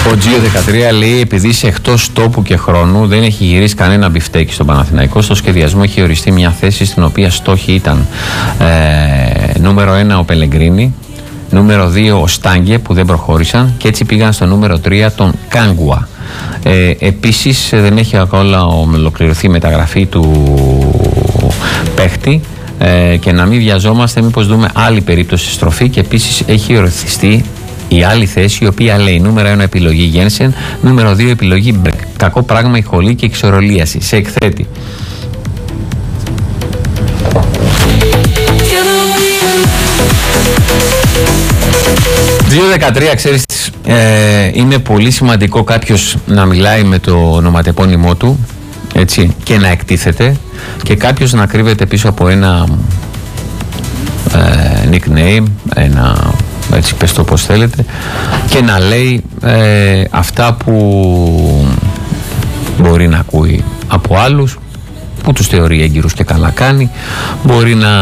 Ο Τζιο 13 λέει: επειδή είσαι εκτός τόπου και χρόνου, δεν έχει γυρίσει κανένα μπιφτέκι στον Παναθηναϊκό. Στο σχεδιασμό έχει οριστεί μια θέση στην οποία στόχοι ήταν νούμερο 1 ο Πελεγκρίνη, νούμερο 2 ο Στάγκε που δεν προχώρησαν, και έτσι πήγαν στο νούμερο 3 τον Κάγκουα. Επίσης δεν έχει ακόμα ολοκληρωθεί η μεταγραφή του παίχτη, και να μην βιαζόμαστε μήπως δούμε άλλη περίπτωση στροφή. Και επίσης έχει οριστεί η άλλη θέση, η οποία λέει νούμερο 1 επιλογή Γένσεν, νούμερο 2 επιλογή Μπεκ. Κακό πράγμα η χολή και η εξορολίαση. Σε εκθέτη. Δύο 13, ξέρεις, είναι πολύ σημαντικό κάποιος να μιλάει με το ονοματεπώνυμό του, έτσι, και να εκτίθεται, και κάποιος να κρύβεται πίσω από ένα nickname, ένα, έτσι πες το πως θέλετε, και να λέει αυτά που μπορεί να ακούει από άλλους, που τους θεωρεί έγκυρους και καλά κάνει. Μπορεί να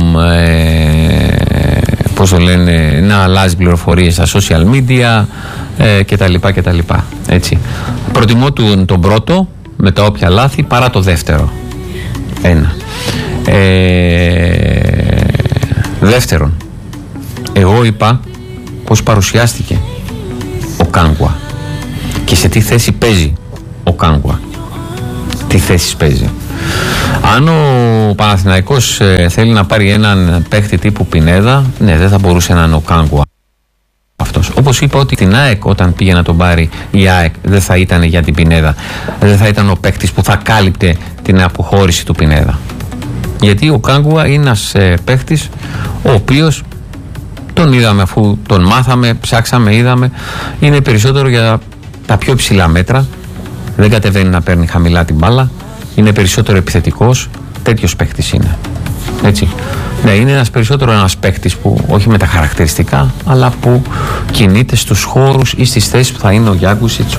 πώς το λένε, να αλλάζει πληροφορίες στα social media κτλ. Έτσι. Προτιμώ τον πρώτο με τα όποια λάθη παρά το δεύτερο. Ένα. Δεύτερον, εγώ είπα πως παρουσιάστηκε ο Κάγκουα και σε τι θέση παίζει ο Κάγκουα. Τι θέσεις παίζει. Αν ο Παναθηναϊκός θέλει να πάρει έναν παίχτη τύπου Πινέδα, ναι, δεν θα μπορούσε να είναι ο Κάγκουα αυτός. Όπως είπα ότι την ΑΕΚ όταν πήγε να τον πάρει η ΑΕΚ δεν θα ήταν για την Πινέδα, δεν θα ήταν ο παίχτης που θα κάλυπτε την αποχώρηση του Πινέδα. Γιατί ο Κάγκουα είναι ένας παίχτης ο οποίος τον είδαμε, αφού τον μάθαμε, ψάξαμε, είδαμε, είναι περισσότερο για τα πιο ψηλά μέτρα, δεν κατεβαίνει να παίρνει χαμηλά την μπάλα, είναι περισσότερο επιθετικός, τέτοιος παίχτης είναι. Έτσι. Ναι, είναι ένας παίχτης που όχι με τα χαρακτηριστικά, αλλά που κινείται στους χώρους ή στις θέσεις που θα είναι ο Γιάκουσιτς,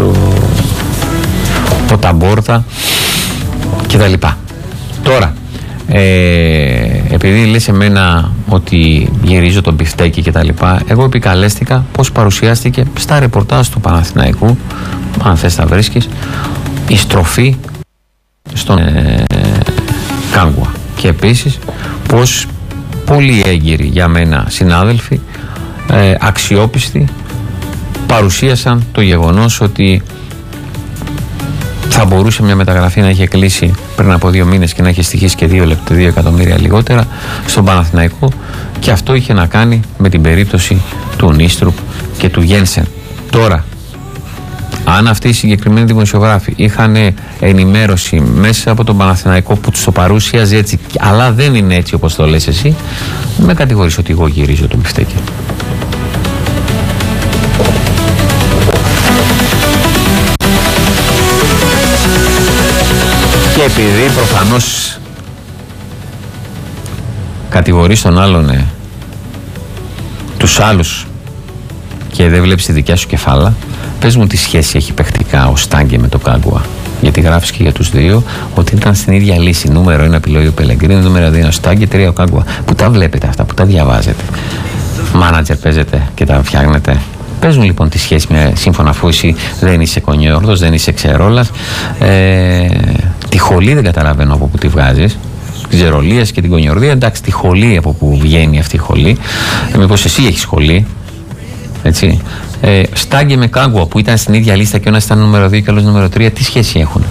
ο Ταμπόρτα κτλ. Τώρα, επειδή λες εμένα ότι γυρίζω τον πιφτέκι κτλ, εγώ επικαλέστηκα πως παρουσιάστηκε στα ρεπορτάζ του Παναθηναϊκού, αν θες τα βρίσκεις, η στροφή στον Κάγκουα, και επίσης πως πολύ έγκυροι για μένα συνάδελφοι, αξιόπιστοι, παρουσίασαν το γεγονός ότι θα μπορούσε μια μεταγραφή να είχε κλείσει πριν από 2 μήνες και να είχε στοιχήσει και 2 εκατομμύρια λιγότερα στον Παναθηναϊκό, και αυτό είχε να κάνει με την περίπτωση του Νίστρουπ και του Γένσεν. Τώρα, αν αυτοί οι συγκεκριμένοι δημοσιογράφοι είχαν ενημέρωση μέσα από τον Παναθηναϊκό που τους το παρουσίαζε έτσι, αλλά δεν είναι έτσι όπως το λες εσύ, με κατηγορείς ότι εγώ γυρίζω το μπιφτέκι. Και επειδή προφανώς κατηγορείς τον άλλον, τους άλλους, και δεν βλέπεις τη δικιά σου κεφάλα, πες μου τι σχέση έχει παιχτικά ο Στάγκε με το Κάγκουα. Γιατί γράφεις και για τους δύο ότι ήταν στην ίδια λύση. Νούμερο 1 επιλογή ο Πελεγκρίνη, νούμερο 2 ο Στάγκε, 3 ο Κάγκουα. Που τα βλέπετε αυτά, που τα διαβάζετε. Μάνατζερ παίζετε και τα φτιάχνετε. Πες μου λοιπόν τη σχέση σύμφωνα, αφού εσύ δεν είσαι κονιόρδος, δεν είσαι ξερόλας. Τη χολή δεν καταλαβαίνω από που τη βγάζεις. Ξερολίας και την κονιορδία, εντάξει, τη χολή από που βγαίνει αυτή η χολή. Μήπως εσύ έχεις χολή, έτσι. Στάγκε με Κάγκουα που ήταν στην ίδια λίστα και ο ένας ήταν νούμερο 2 και ο άλλος νούμερο 3, τι σχέση έχουν?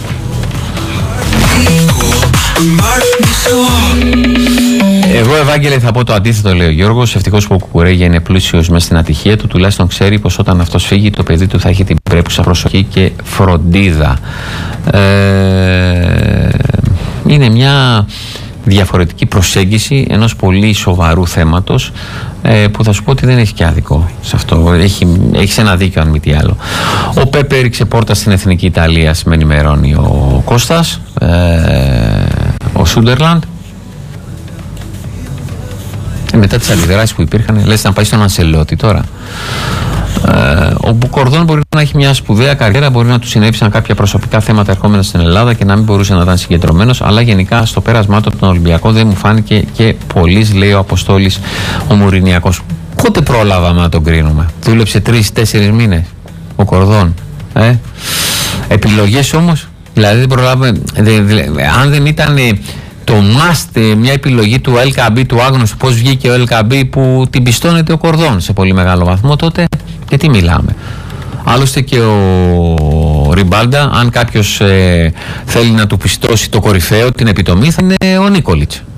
Εγώ, Ευάγγελε, θα πω το αντίθετο, λέει ο Γιώργος. Ευτυχώς που ο Κουκουρέγια είναι πλούσιος μέσα στην ατυχία του, τουλάχιστον ξέρει πως όταν αυτός φύγει το παιδί του θα έχει την πρέπουσα προσοχή και φροντίδα. Είναι μια διαφορετική προσέγγιση ενός πολύ σοβαρού θέματος, που θα σου πω ότι δεν έχει και άδικο σε αυτό. Έχεις ένα δίκιο, αν μη τι άλλο. Ο Πέπε έριξε πόρτα στην Εθνική Ιταλία, με ενημερώνει ο Κώστας. Ο Σούντερλαντ, μετά τις αντιδράσεις που υπήρχαν, λες να πάει στον Ανσελότη τώρα. Ο Μπουκορδόν μπορεί να έχει μια σπουδαία καριέρα, μπορεί να του συνέβησαν κάποια προσωπικά θέματα ερχόμενα στην Ελλάδα και να μην μπορούσε να ήταν συγκεντρωμένος, αλλά γενικά στο πέρασμά του από τον Ολυμπιακό δεν μου φάνηκε και πολύς, λέει ο Αποστόλης ο Μουρινιακός. Πότε πρόλαβαμε να τον κρίνουμε? Δούλεψε 3-4 μήνες. ο Κορδόν. Επιλογές όμως, δηλαδή δεν προλάβουμε, αν δεν ήταν το must, μια επιλογή του LKB, του άγνωστου, πώς βγήκε ο LKB που την πιστώνεται ο Κορδόν σε πολύ μεγάλο βαθμό, τότε γιατί μιλάμε. Άλλωστε και ο Ριμπάλντα, αν κάποιος θέλει να του πιστώσει το κορυφαίο, την επιτομή, θα είναι ο Νίκολιτς.